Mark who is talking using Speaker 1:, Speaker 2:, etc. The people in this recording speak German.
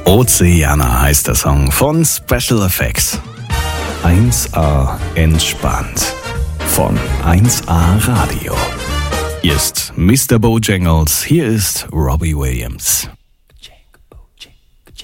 Speaker 1: Oceana heißt der Song von Special Effects. 1A entspannt von 1A Radio. Hier ist Mr. Bojangles, hier ist Robbie Williams.